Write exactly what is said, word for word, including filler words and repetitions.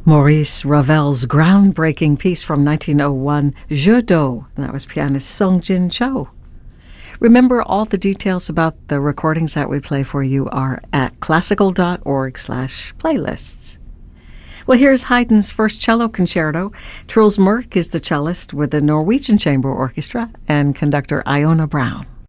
Maurice Ravel's groundbreaking piece from nineteen oh one, Jeu d'eau, and that was pianist Sung Jin Cho. Remember, all the details about the recordings that we play for you are at classical.org slash playlists. Well, here's Haydn's first cello concerto. Truls Mørk is the cellist with the Norwegian Chamber Orchestra and conductor Iona Brown.